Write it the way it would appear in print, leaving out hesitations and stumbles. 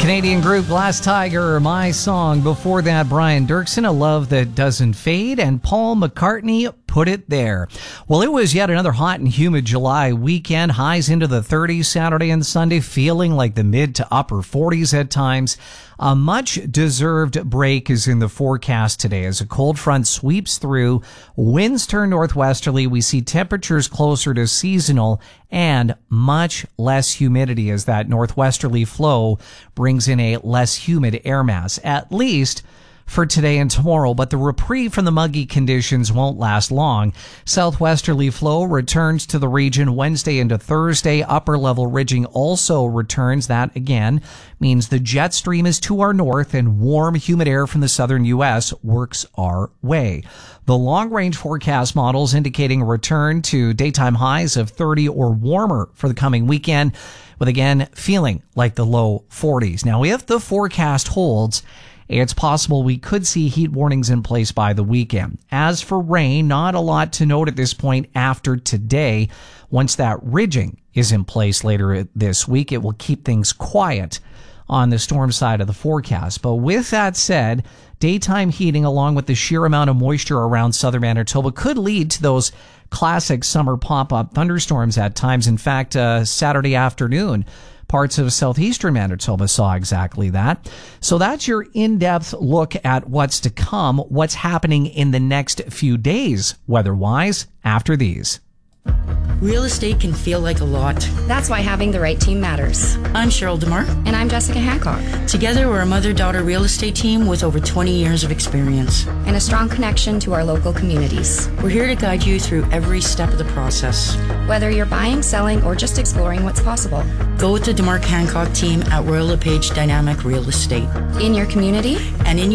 Canadian group Glass Tiger, My Song. Before that, Brian Dirksen, A Love That Doesn't Fade, and Paul McCartney, Put It There. Well, it was yet another hot and humid July weekend. Highs into the 30s Saturday and Sunday, feeling like the mid to upper 40s at times. A much-deserved break is in the forecast today as a cold front sweeps through. Winds turn northwesterly. We see temperatures closer to seasonal and much less humidity as that northwesterly flow brings in a less humid air mass, at least for today and tomorrow, but the reprieve from the muggy conditions won't last long. Southwesterly flow returns to the region Wednesday into Thursday. Upper level ridging also returns. That again means the jet stream is to our north and warm, humid air from the southern U.S. works our way. The long-range forecast models indicating a return to daytime highs of 30 or warmer for the coming weekend, with again feeling like the low 40s. Now, if the forecast holds, it's possible we could see heat warnings in place by the weekend. As for rain, not a lot to note at this point after today. Once that ridging is in place later this week, it will keep things quiet on the storm side of the forecast. But with that said, daytime heating along with the sheer amount of moisture around southern Manitoba could lead to those classic summer pop-up thunderstorms at times. In fact, Saturday afternoon, parts of southeastern Manitoba saw exactly that. So that's your in-depth look at what's to come, what's happening in the next few days, weather-wise, after these. Real estate can feel like a lot. That's why having the right team matters. I'm Cheryl DeMar. And I'm Jessica Hancock. Together, we're a mother-daughter real estate team with over 20 years of experience. And a strong connection to our local communities. We're here to guide you through every step of the process. Whether you're buying, selling, or just exploring what's possible. Go with the DeMar Hancock team at Royal LePage Dynamic Real Estate. In your community. And in